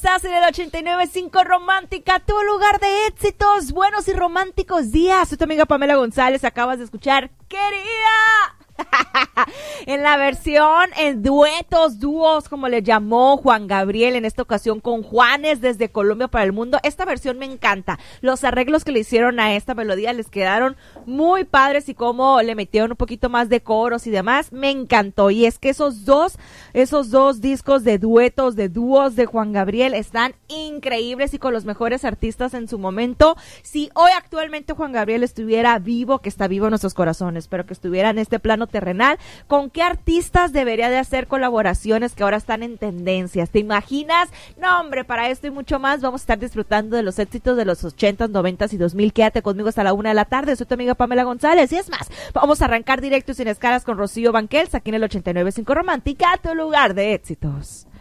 Estás en el 89.5 Romántica, tu lugar de éxitos, buenos y románticos días. Soy tu amiga Pamela González, acabas de escuchar Querida. En la versión en duetos, dúos, como le llamó Juan Gabriel, en esta ocasión con Juanes desde Colombia para el mundo. Esta versión me encanta. Los arreglos que le hicieron a esta melodía les quedaron muy padres y cómo le metieron un poquito más de coros y demás, me encantó. Y es que esos dos discos de duetos, de dúos de Juan Gabriel están increíbles y con los mejores artistas en su momento. Si hoy actualmente Juan Gabriel estuviera vivo, que está vivo en nuestros corazones, pero que estuviera en este plano terrenal, ¿con qué artistas debería de hacer colaboraciones que ahora están en tendencias? ¿Te imaginas? No, hombre, para esto y mucho más vamos a estar disfrutando de los éxitos de los 80s, 90s y 2000. Quédate conmigo hasta la 1 de la tarde. Soy tu amiga Pamela González y es más, vamos a arrancar directo y sin escalas con Rocío Banquels aquí en el 89.5 Romántica, tu lugar de éxitos.